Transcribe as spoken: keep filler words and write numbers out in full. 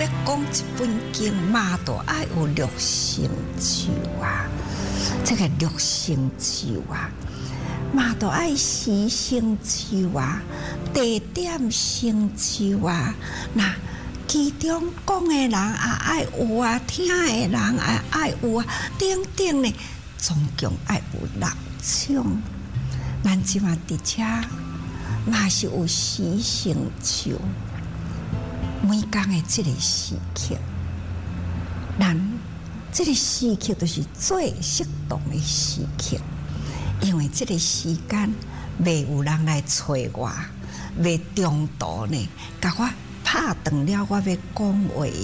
要讲一本经嘛，都爱有六成就啊。这个六成就啊，嘛都爱时成就啊，地点成就啊。那其中讲的人也爱有啊，听的人也爱有啊，等等呢，总共爱有六种。咱即马伫遮嘛是有时成就，每工的即个时刻，咱即个时刻就是最适当的时刻，因为即个时间袂有人来找我，袂中途呢，甲我拍断了我要讲话